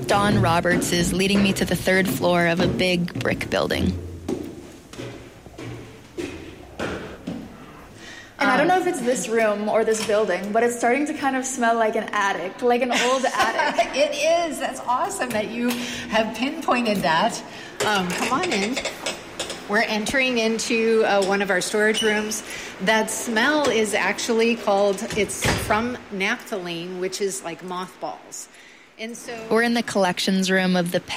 Don Roberts is leading me to the third floor of a big brick building. And I don't know if it's this room or this building, but it's starting to kind of smell like an attic, like an old attic. It is. That's awesome that you have pinpointed that. Come on in. We're entering into one of our storage rooms. That smell is actually it's from naphthalene, which is like mothballs. And so We're in the collections room of the